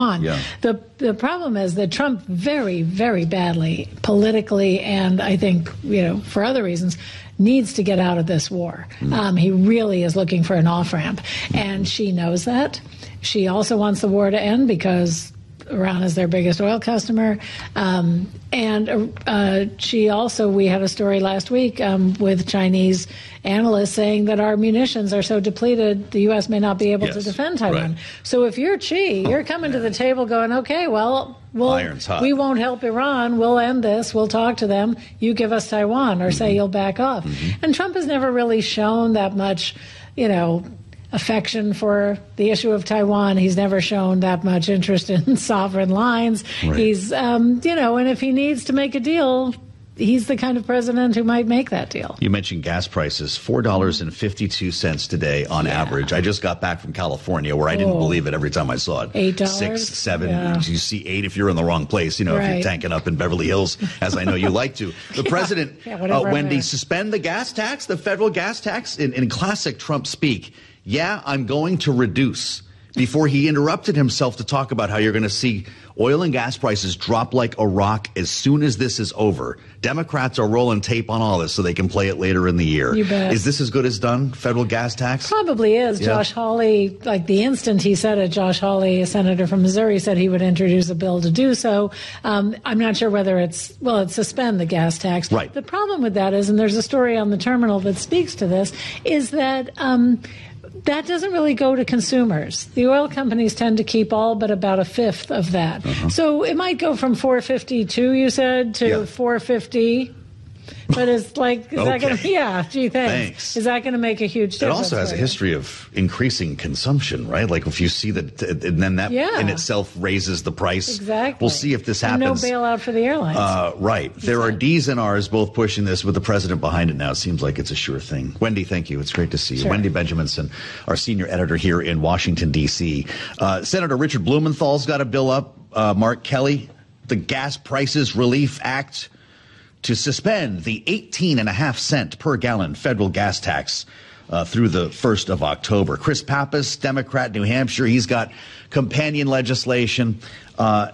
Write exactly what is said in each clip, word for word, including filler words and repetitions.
Yeah. The the problem is that Trump very, very badly politically and I think, you know, for other reasons, needs to get out of this war. Mm. Um, he really is looking for an off-ramp. And she knows that. She also wants the war to end because Iran is their biggest oil customer. Um, and uh, she also, we had a story last week um, with Chinese analysts saying that our munitions are so depleted, the U S may not be able yes, to defend Taiwan. Right. So if you're Xi, you're coming oh, to the table going, okay, well, we'll we won't help Iran. We'll end this. We'll talk to them. You give us Taiwan or mm-hmm. say you'll back off. Mm-hmm. And Trump has never really shown that much, you know, affection for the issue of Taiwan. He's never shown that much interest in sovereign lines. Right. He's, um, you know, and if he needs to make a deal, he's the kind of president who might make that deal. You mentioned gas prices, four dollars and fifty-two cents today on yeah. average. I just got back from California where I didn't oh. believe it every time I saw it. eight dollars? Six, seven. Yeah. You see eight if you're in the wrong place, you know, right. if you're tanking up in Beverly Hills, as I know you like to. The president, yeah. Yeah, uh, Wendy, suspend the gas tax, the federal gas tax, in, in classic Trump speak. Yeah, I'm going to reduce, before he interrupted himself to talk about how you're going to see oil and gas prices drop like a rock as soon as this is over. Democrats are rolling tape on all this so they can play it later in the year. You bet. Is this as good as done, federal gas tax? Probably is. Yeah. Josh Hawley, like the instant he said it, Josh Hawley, a senator from Missouri, said he would introduce a bill to do so. Um, I'm not sure whether it's, well, it's suspend the gas tax. Right. The problem with that is, and there's a story on the terminal that speaks to this, is that um, that doesn't really go to consumers. The oil companies tend to keep all but about a fifth of that. Uh-huh. So it might go from four fifty-two, you said, to yeah. four fifty. But it's like, is okay. that going to, yeah, gee, thanks. thanks. Is that going to make a huge difference? It also has a history of increasing consumption, right? Like if you see that, and then that yeah. in itself raises the price. Exactly. We'll see if this and happens. no bailout for the airlines. Uh, right. There exactly. are D's and R's both pushing this with the president behind it now. It seems like it's a sure thing. Wendy, thank you. It's great to see you. Sure. Wendy Benjaminson, our senior editor here in Washington, D C. Uh, Senator Richard Blumenthal's got a bill up. Uh, Mark Kelly, the Gas Prices Relief Act, to suspend the eighteen and a half cent per gallon federal gas tax uh, through the first of October. Chris Pappas, Democrat, New Hampshire, he's got companion legislation, uh,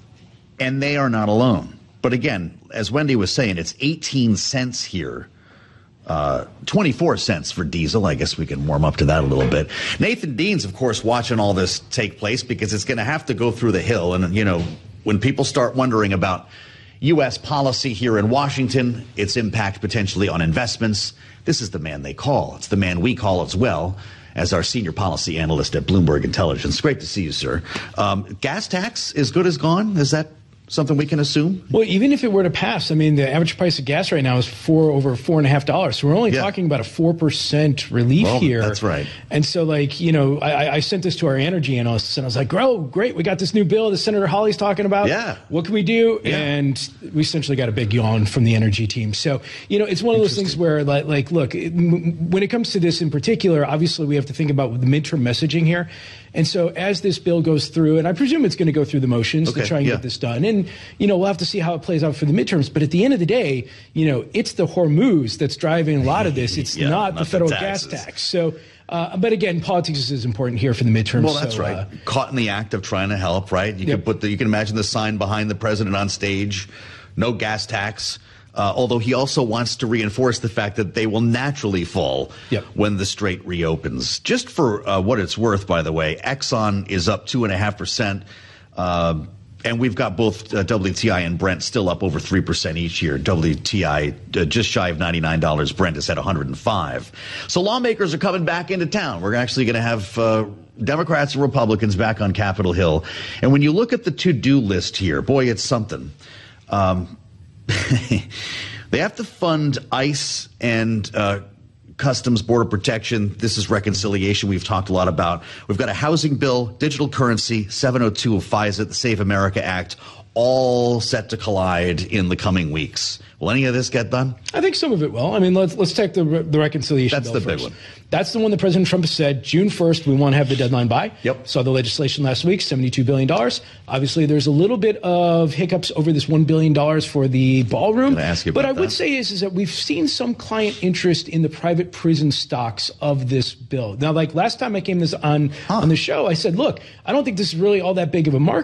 and they are not alone. But again, as Wendy was saying, it's eighteen cents here. Uh, twenty-four cents for diesel. I guess we can warm up to that a little bit. Nathan Dean's, of course, watching all this take place because it's going to have to go through the Hill. And, you know, when people start wondering about U S policy here in Washington, its impact potentially on investments, this is the man they call. It's the man we call as well as our senior policy analyst at Bloomberg Intelligence. Great to see you, sir. Um, gas tax is good as gone? Is that something we can assume? Well, even if it were to pass, I mean, the average price of gas right now is four over four and a half dollars. So we're only yeah. talking about a four percent relief well, here. That's right. And so, like, you know, I, I sent this to our energy analysts, and I was like, "Oh, great, we got this new bill that Senator Hawley's talking about. Yeah, what can we do?" Yeah. And we essentially got a big yawn from the energy team. So, you know, it's one of those things where, like, like look, it, when it comes to this in particular, obviously we have to think about the midterm messaging here. And so as this bill goes through, and I presume it's going to go through the motions okay, to try and yeah. get this done. And, you know, we'll have to see how it plays out for the midterms. But at the end of the day, you know, it's the Hormuz that's driving a lot of this. It's yeah, not, not the federal the gas tax. So, uh, but again, politics is important here for the midterms. Well, that's so, right. Uh, Caught in the act of trying to help, right? You yep. can put the, you can imagine the sign behind the president on stage, no gas tax. Uh, although he also wants to reinforce the fact that they will naturally fall yep. when the strait reopens. Just for uh, what it's worth, by the way, Exxon is up two and a half percent, uh, and we've got both uh, W T I and Brent still up over three percent each year. W T I uh, just shy of ninety-nine dollars. Brent is at one hundred five. So lawmakers are coming back into town. We're actually going to have uh, Democrats and Republicans back on Capitol Hill. And when you look at the to-do list here, boy, it's something. Um, they have to fund ICE and uh, Customs Border Protection. This is reconciliation we've talked a lot about. We've got a housing bill, digital currency, seven oh two of FISA, the Save America Act, all set to collide in the coming weeks. We'll Will any of this get done? I think some of it will. I mean, let's let's take the the reconciliation That's bill the big first. one. That's the one that President Trump has said June first we want to have the deadline by. Yep. Saw the legislation last week, seventy-two billion dollars. Obviously, there's a little bit of hiccups over this one billion dollars for the ballroom. Gonna ask you but about I would that. say is, is that we've seen some client interest in the private prison stocks of this bill. Now, like last time I came this on, Huh. on the show, I said, look, I don't think this is really all that big of a market.